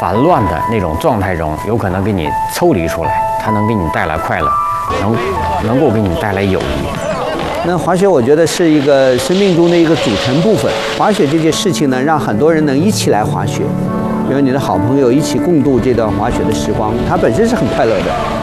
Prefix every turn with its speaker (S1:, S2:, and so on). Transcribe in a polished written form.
S1: 烦乱的那种状态中，有可能给你抽离出来，它能给你带来快乐，能够给你带来友谊。
S2: 那滑雪我觉得是一个生命中的一个组成部分。滑雪这件事情呢，让很多人能一起来滑雪，比如你的好朋友一起共度这段滑雪的时光，它本身是很快乐的。